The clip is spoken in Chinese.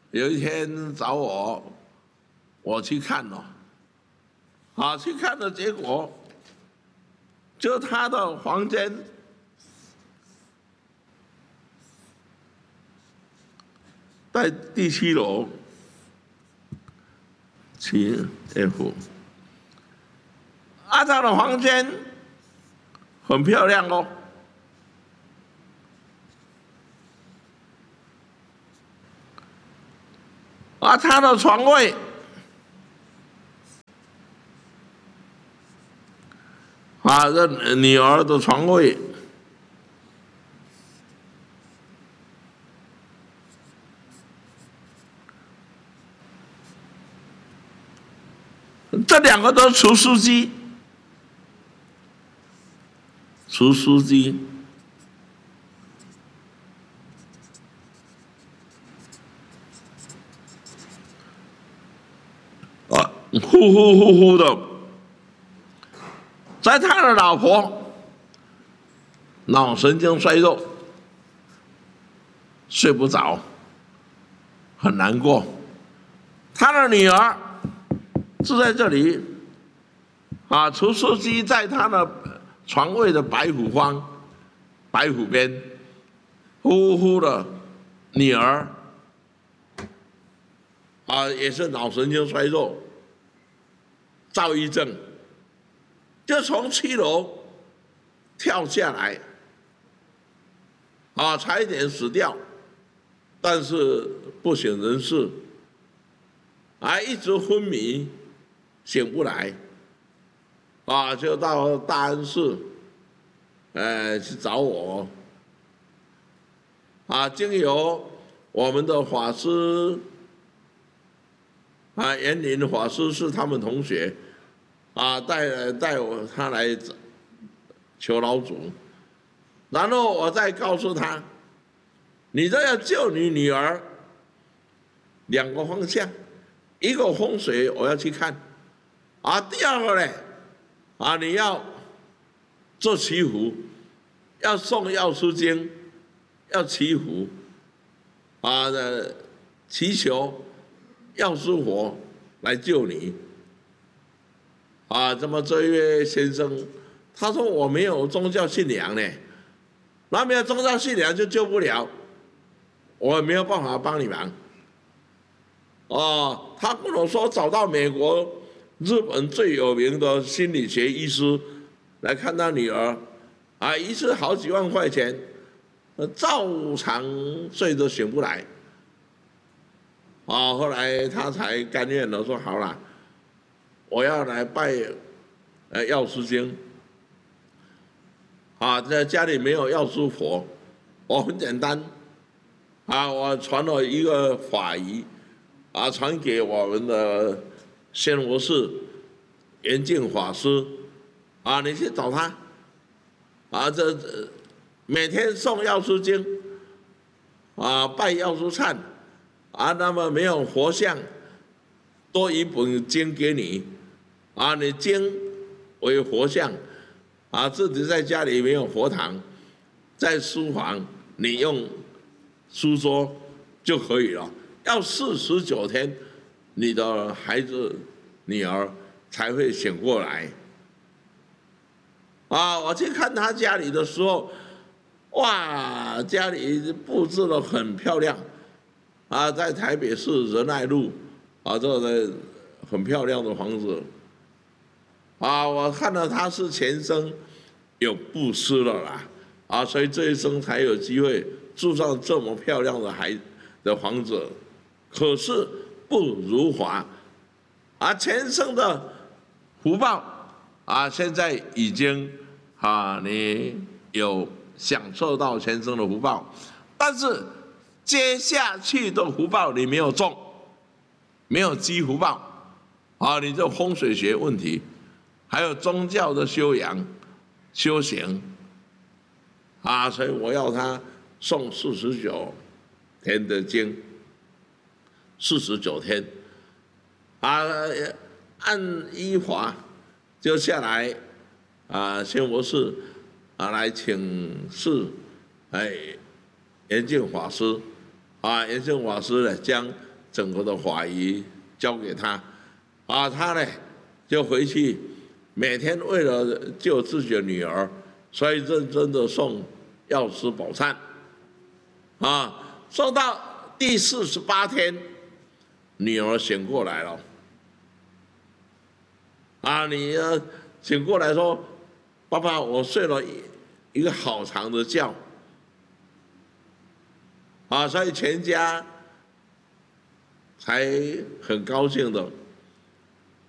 有一天找我去看了，去看的结果，就他的房间在第7楼7F， 他的房间很漂亮哦。他的床位这女儿的床位这2个都是除湿机，呼的，在他的老婆脑神经衰弱，睡不着，很难过。他的女儿住在这里，除湿机在他的床位的白虎边，呼的女儿也是脑神经衰弱。躁郁症，就从7楼跳下来，差一点死掉，但是不省人事，一直昏迷，醒不来，就到大安寺，去找我，经由我们的法师。严林法师是他们同学，带他来求老祖，然后我再告诉他，你这要救你女儿，2个方向，一个风水我要去看，第2个呢，你要做祈福，要诵药师经，要祈福，祈求。药师佛来救你，这么这一位先生，他说我没有宗教信仰呢，那没有宗教信仰就救不了，我也没有办法帮你忙。他跟我说找到美国、日本最有名的心理学医师来看他女儿，一次好几万块钱，照常睡都醒不来。后来他才甘愿的说好了，我要来拜药师经。在家里没有药师佛，我很简单，我传了一个法仪，传给我们的仙佛寺圆净法师，你去找他，这每天诵药师经，拜药师忏。那么没有佛像，多一本经给你，你经为佛像，自己在家里没有佛堂，在书房你用书桌就可以了。要49天，你的孩子女儿才会醒过来。我去看他家里的时候，哇，家里布置得很漂亮。在台北市仁爱路，这个很漂亮的房子，我看到他是前生有布施了啦，所以这一生才有机会住上这么漂亮的房子，可是不如法，前生的福报，现在已经你有享受到前生的福报，但是。接下去的福报你没有种，没有积福报，你这风水学问题，还有宗教的修养、修行，所以我要他诵49天的经，49天，按依法就下来，仙佛寺来请示，圆净法师。圆净法师呢，将整个的法仪交给他，他呢就回去，每天为了救自己的女儿，所以认真的诵药师宝忏，诵到第48天，女儿醒过来了，你醒过来说，爸爸，我睡了一个好长的觉，所以全家才很高兴的